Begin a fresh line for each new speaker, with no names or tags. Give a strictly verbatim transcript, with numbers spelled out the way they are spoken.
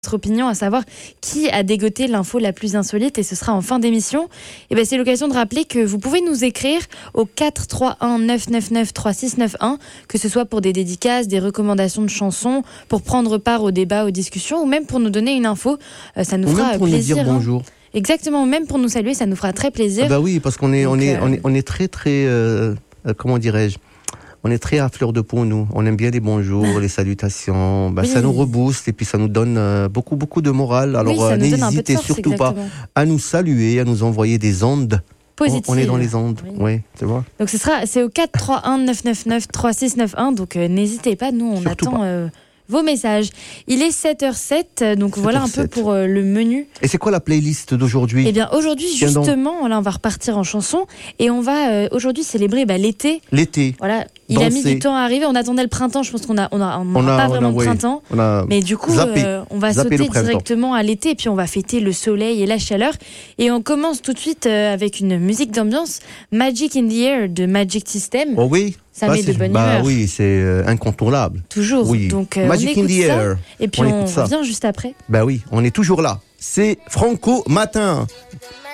votre opinion, à savoir qui a dégoté l'info la plus insolite, et ce sera en fin d'émission. Et ben c'est l'occasion de rappeler que vous pouvez nous écrire au quatre trois un neuf neuf neuf trois six neuf un, que ce soit pour des dédicaces, des recommandations de chansons, pour prendre part au débat, aux discussions, ou même pour nous donner une info. Euh, ça nous
ou
fera
même pour
plaisir.
nous dire
hein.
bonjour.
Exactement, même pour nous saluer, ça nous fera très plaisir.
Ah bah oui, parce qu'on est,
Donc,
on est,
euh...
on est, on est très, très, euh, euh, comment dirais-je, on est très à fleur de peau, nous. On aime bien les bonjours, les salutations. Bah,
oui.
Ça nous rebooste et puis ça nous donne euh, beaucoup, beaucoup de morale. Alors,
oui, ça
euh,
nous donne un peu de
n'hésitez
force,
surtout
exactement.
pas à nous saluer, à nous envoyer des ondes.
Positives.
On est dans les ondes,
oui.
oui, tu vois.
Donc ce sera, c'est au quatre trois un neuf neuf neuf trois six neuf un, donc euh, n'hésitez pas, nous on
Surtout
attend euh, vos messages. Il est sept heures zéro sept, donc voilà un peu pour euh, le menu.
Et c'est quoi la playlist d'aujourd'hui ?
Eh bien aujourd'hui justement, là on va repartir en chanson et on va euh, aujourd'hui célébrer bah, l'été.
L'été.
Voilà, il
Danser.
a mis du temps à arriver, on attendait le printemps, je pense qu'on a, on a, on
On
n'aura
a-
pas
on
vraiment
a,
de
ouais,
printemps.
on a
Mais du coup,
zappé.
euh, on va
Zappé le
sauter
printemps.
directement à l'été et puis on va fêter le soleil et la chaleur. Et on commence tout de suite euh, avec une musique d'ambiance, Magic in the Air de Magic System.
Oh oui.
Ça
Ah,
met de
c'est-
bonne
bah
humeur.
oui, c'est euh, incontournable.
Toujours.
Oui.
Donc euh,
Magic
on
in
écoute
the
ça
Air.
et puis
On
on,
écoute ça.
revient juste après.
Bah oui, on est toujours là. C'est Franco Matin.